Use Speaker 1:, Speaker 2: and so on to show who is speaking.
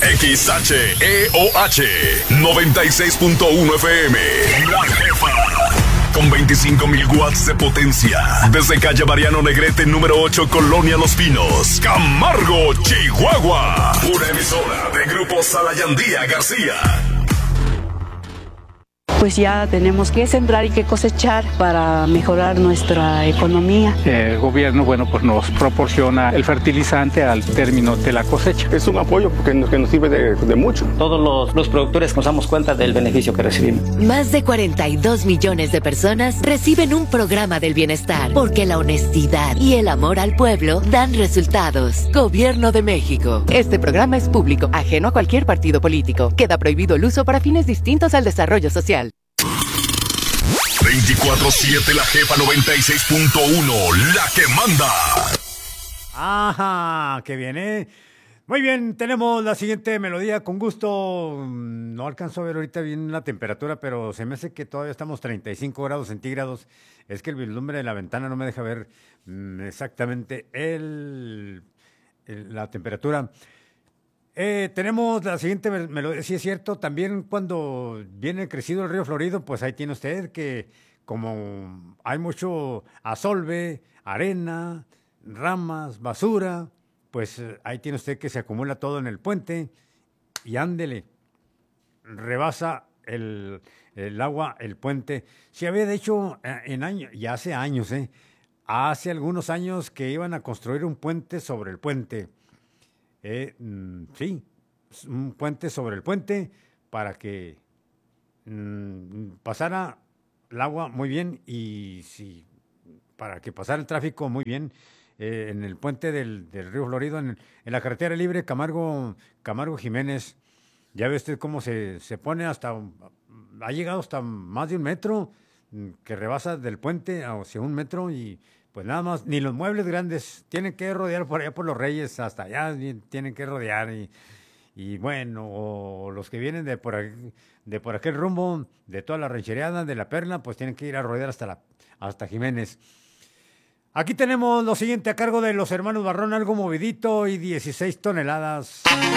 Speaker 1: XHEOH 96.1 FM. La Jefa. Con 25,000 watts de potencia. Desde calle Mariano Negrete, número 8, Colonia Los Pinos, Camargo, Chihuahua. Una emisora de Grupo Salayandía García.
Speaker 2: Pues ya tenemos que sembrar y que cosechar para mejorar nuestra economía.
Speaker 3: El gobierno, bueno, pues nos proporciona el fertilizante al término de la cosecha.
Speaker 4: Es un apoyo que nos sirve de mucho.
Speaker 5: Todos los productores nos damos cuenta del beneficio que recibimos.
Speaker 6: Más de 42 millones de personas reciben un programa del bienestar, porque la honestidad y el amor al pueblo dan resultados. Gobierno de México.
Speaker 7: Este programa es público, ajeno a cualquier partido político. Queda prohibido el uso para fines distintos al desarrollo social.
Speaker 1: 24/7 La Jefa 96.1, la que manda.
Speaker 8: Ajá, qué bien, ¿eh? Muy bien, tenemos la siguiente melodía, con gusto. No alcanzo a ver ahorita bien la temperatura, pero se me hace que todavía estamos 35 grados centígrados. Es que el vislumbre de la ventana no me deja ver exactamente la temperatura. Tenemos la siguiente melodía. Sí, es cierto, también cuando viene crecido el río Florido, pues ahí tiene usted que como hay mucho asolve, arena, ramas, basura, pues ahí tiene usted que se acumula todo en el puente y ándele, rebasa el agua, el puente. Se había dicho ya hace años, hace algunos años que iban a construir un puente sobre el puente. Sí, un puente sobre el puente para que pasara el agua muy bien y sí, para que pasara el tráfico muy bien en el puente del río Florido, en la carretera libre Camargo Jiménez. Ya ve usted cómo se pone ha llegado hasta más de 1 metro, que rebasa del puente hacia 1 metro y pues nada más, ni los muebles grandes tienen que rodear por allá por los Reyes, hasta allá tienen que rodear y bueno, o los que vienen de por aquel rumbo, de toda la ranchereada, de la Perla, pues tienen que ir a rodear hasta Jiménez. Aquí tenemos lo siguiente a cargo de los hermanos Barrón, algo movidito y 16 toneladas.